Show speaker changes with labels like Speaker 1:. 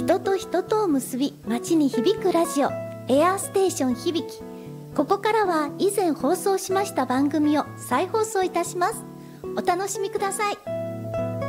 Speaker 1: 人と人とを結び街に響くラジオ、エアーステーション響き。ここからは以前放送しました番組を再放送いたします。お楽しみください。